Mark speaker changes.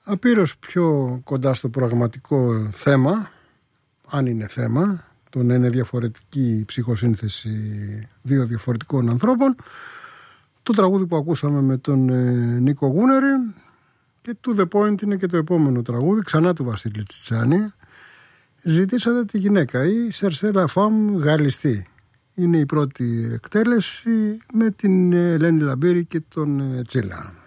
Speaker 1: Απείρως πιο κοντά στο πραγματικό θέμα, αν είναι θέμα, το να είναι διαφορετική ψυχοσύνθεση δύο διαφορετικών ανθρώπων, το τραγούδι που ακούσαμε με τον Νίκο Γούνερη, και to the point είναι και το επόμενο τραγούδι, ξανά του Βασίλη Τσιτσάνη. Ζητήσατε τη γυναίκα, η Σερσέλα Φαμ Γαλλιστή. Είναι η πρώτη εκτέλεση με την Ελένη Λαμπύρη και τον Τσίλα.